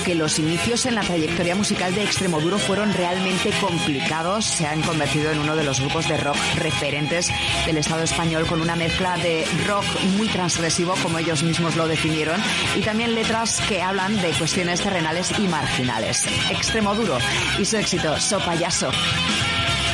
aunque los inicios en la trayectoria musical de Extremoduro fueron realmente complicados, se han convertido en uno de los grupos de rock referentes del Estado español, con una mezcla de rock muy transgresivo, como ellos mismos lo definieron, y también letras que hablan de cuestiones terrenales y marginales. Extremoduro y su éxito, So Payaso.